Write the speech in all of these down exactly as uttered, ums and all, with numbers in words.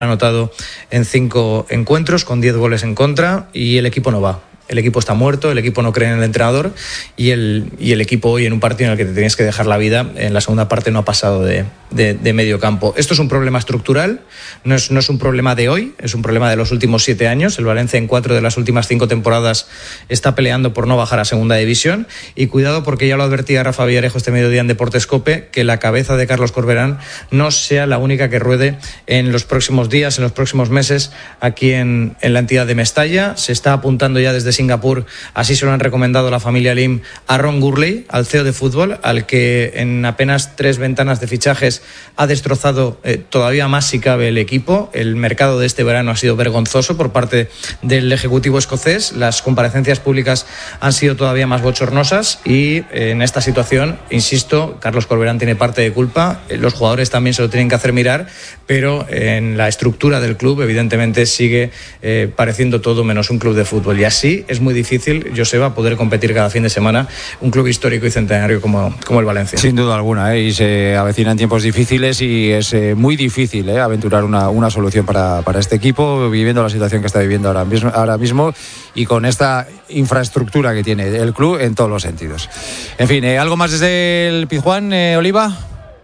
anotado en cinco encuentros con diez goles en contra y el equipo no va. El equipo está muerto, el equipo no cree en el entrenador y el, y el equipo hoy, en un partido en el que te tenías que dejar la vida, en la segunda parte no ha pasado de, de, de medio campo. Esto es un problema estructural, no es, no es un problema de hoy, es un problema de los últimos siete años. El Valencia en cuatro de las últimas cinco temporadas está peleando por no bajar a segunda división y cuidado, porque ya lo advertía Rafa Villarejo este mediodía en Deportes Cope, que la cabeza de Carlos Corberán no sea la única que ruede en los próximos días, en los próximos meses aquí en, en la entidad de Mestalla. Se está apuntando ya desde Singapur, así se lo han recomendado la familia Lim, a Ron Gurley, al C E O de fútbol, al que en apenas tres ventanas de fichajes ha destrozado eh, todavía más, si cabe, el equipo. El mercado de este verano ha sido vergonzoso por parte del ejecutivo escocés. Las comparecencias públicas han sido todavía más bochornosas y eh, en esta situación, insisto, Carlos Corberán tiene parte de culpa. Eh, los jugadores también se lo tienen que hacer mirar, pero eh, en la estructura del club evidentemente sigue eh, pareciendo todo menos un club de fútbol, y así es muy difícil, Joseba, poder competir cada fin de semana un club histórico y centenario como, como el Valencia. Sin duda alguna, ¿eh? Y se avecinan tiempos difíciles y es eh, muy difícil ¿eh? aventurar una, una solución para, para este equipo, viviendo la situación que está viviendo ahora mismo, ahora mismo y con esta infraestructura que tiene el club en todos los sentidos. En fin, ¿eh? ¿algo más desde el Pizjuán, eh, Oliva?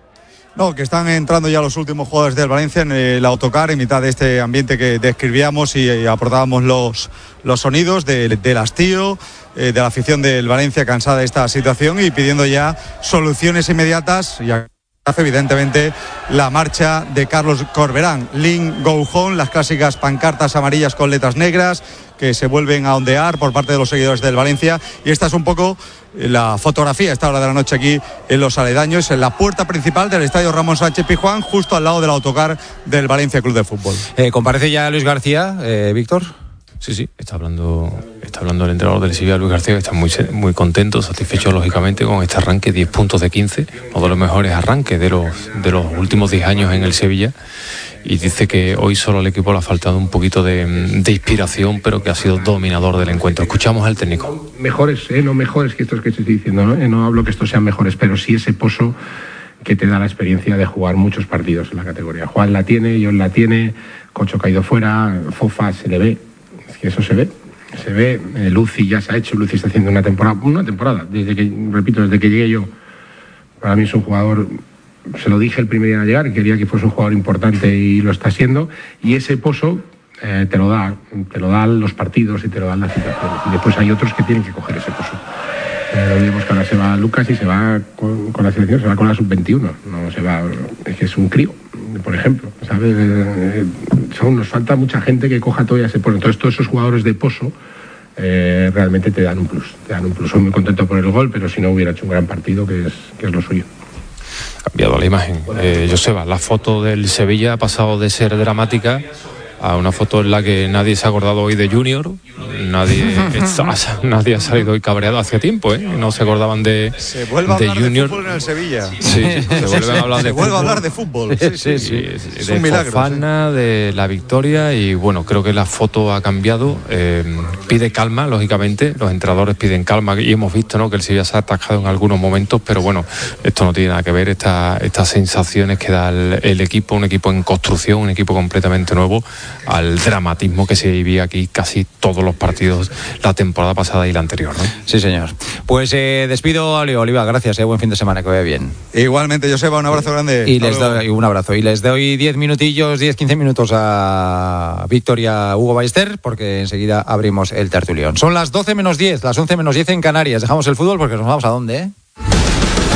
No, que están entrando ya los últimos jugadores del Valencia en el autocar, en mitad de este ambiente que describíamos y, y aportábamos los, los sonidos de, del hastío, eh, de la afición del Valencia cansada de esta situación y pidiendo ya soluciones inmediatas. Y hace evidentemente la marcha de Carlos Corberán. Lin Go Home, las clásicas pancartas amarillas con letras negras que se vuelven a ondear por parte de los seguidores del Valencia, y esta es un poco la fotografía a esta hora de la noche aquí en los aledaños, en la puerta principal del estadio Ramón Sánchez Pizjuán, justo al lado del autocar del Valencia Club de Fútbol. Eh, ¿Comparece ya Luis García, eh, Víctor? Sí, sí, está hablando, está hablando el entrenador del Sevilla, Luis García, que está muy, muy contento, satisfecho lógicamente con este arranque, diez puntos de quince, uno de los mejores arranques de los, de los últimos diez años en el Sevilla, y dice que hoy solo al equipo le ha faltado un poquito de, de inspiración, pero que ha sido dominador del encuentro. Escuchamos al técnico. Mejores, ¿eh? No mejores que estos que te estoy diciendo, ¿no? Eh, no hablo que estos sean mejores, pero sí ese pozo que te da la experiencia de jugar muchos partidos en la categoría. Juan la tiene, John la tiene, Cocho caído fuera, Fofa se le ve, es que eso se ve. Se ve, eh, Lucy ya se ha hecho, Lucy está haciendo una temporada, una temporada, desde que, repito, desde que llegué yo, para mí es un jugador, se lo dije el primer día de llegar, quería que fuese un jugador importante y lo está siendo, y ese pozo eh, te lo da, te lo dan los partidos y te lo dan las situaciones, y después hay otros que tienen que coger ese pozo. Eh, lo vimos que ahora se va Lucas y se va con, con la selección, se va con la sub veintiuno, no se va, es que es un crío, por ejemplo, ¿sabes? Eh, son, nos falta mucha gente que coja todavía ese pozo. Entonces todos esos jugadores de pozo eh, realmente te dan un plus, te dan un plus. Soy muy contento por el gol, pero si no hubiera hecho un gran partido, que es, que es lo suyo. Ha cambiado la imagen. Eh, Joseba, la foto del Sevilla ha pasado de ser dramática a una foto en la que nadie se ha acordado hoy de Junior, nadie, nadie ha salido hoy cabreado hace tiempo, ¿eh? No se acordaban de, se vuelve a de hablar Junior. De fútbol en el Sevilla. Sí, sí, se vuelve a hablar de se vuelve a fútbol. hablar de fútbol. Sí, sí, sí. sí, Es de un milagro. Fofana, sí. De la victoria, y bueno, creo que la foto ha cambiado. Eh, pide calma, lógicamente, los entrenadores piden calma y hemos visto, ¿no?, que el Sevilla se ha atascado en algunos momentos, pero bueno, esto no tiene nada que ver, esta, estas sensaciones que da el, el equipo, un equipo en construcción, un equipo completamente nuevo, al drama que se vivía aquí casi todos los partidos la temporada pasada y la anterior, ¿no? Sí, señor. Pues eh, despido a Oliva, gracias, eh, buen fin de semana, que vaya bien. Igualmente, Joseba, un abrazo grande. Y les doy un abrazo. Y les doy diez minutillos, diez, quince minutos a Victoria Hugo Ballester, porque enseguida abrimos el tertulión. Son las doce menos diez, las once menos diez en Canarias. Dejamos el fútbol porque nos vamos a dónde, ¿eh?